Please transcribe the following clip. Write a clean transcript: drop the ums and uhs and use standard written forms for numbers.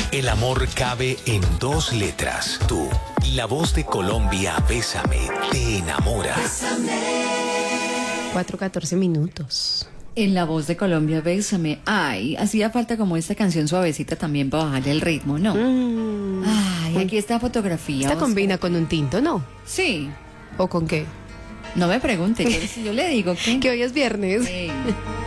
El amor cabe en 2 letras. Tú. La voz de Colombia, Bésame, te enamora. 4:14. En la voz de Colombia, Bésame. Ay, hacía falta como esta canción suavecita también para bajarle el ritmo, ¿no? Ay, aquí está fotografía. Esta combina con un tinto, ¿no? Sí. ¿O con qué? No me pregunte, yo le digo que... Que hoy es viernes. Sí.